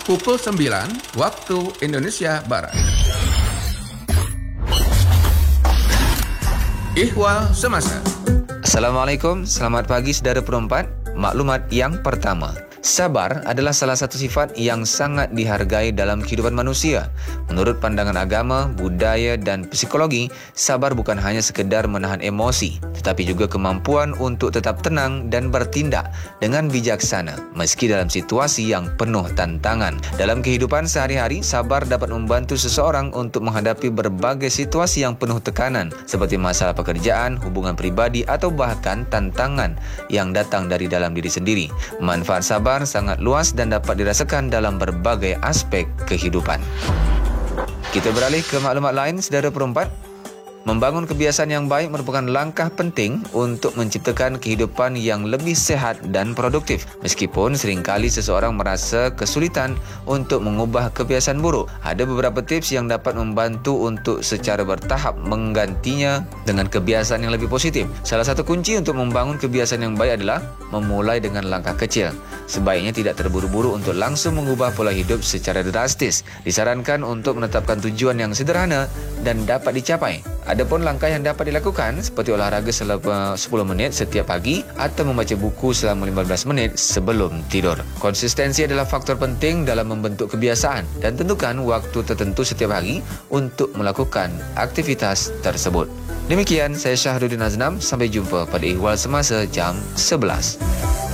pukul 9 waktu Indonesia Barat. Ihwal Semasa. Assalamualaikum, selamat pagi saudara perempat. Maklumat yang pertama, sabar adalah salah satu sifat yang sangat dihargai dalam kehidupan manusia. Menurut pandangan agama, budaya dan psikologi, sabar bukan hanya sekedar menahan emosi, tetapi juga kemampuan untuk tetap tenang dan bertindak dengan bijaksana meski dalam situasi yang penuh tantangan. Dalam kehidupan sehari-hari, sabar dapat membantu seseorang untuk menghadapi berbagai situasi yang penuh tekanan seperti masalah pekerjaan, hubungan pribadi atau bahkan tantangan yang datang dari dalam diri sendiri. Manfaat sabar sangat luas dan dapat dirasakan dalam berbagai aspek kehidupan. Kita beralih ke maklumat lain, saudara perempat. Membangun kebiasaan yang baik merupakan langkah penting untuk menciptakan kehidupan yang lebih sehat dan produktif. Meskipun seringkali seseorang merasa kesulitan untuk mengubah kebiasaan buruk, ada beberapa tips yang dapat membantu untuk secara bertahap menggantinya dengan kebiasaan yang lebih positif. Salah satu kunci untuk membangun kebiasaan yang baik adalah memulai dengan langkah kecil. Sebaiknya tidak terburu-buru untuk langsung mengubah pola hidup secara drastis. Disarankan untuk menetapkan tujuan yang sederhana dan dapat dicapai. Adapun langkah yang dapat dilakukan seperti olahraga selama 10 menit setiap pagi atau membaca buku selama 15 menit sebelum tidur. Konsistensi adalah faktor penting dalam membentuk kebiasaan dan tentukan waktu tertentu setiap hari untuk melakukan aktivitas tersebut. Demikian, saya Syahrudin Aznam. Sampai jumpa pada Ihwal Semasa jam 11.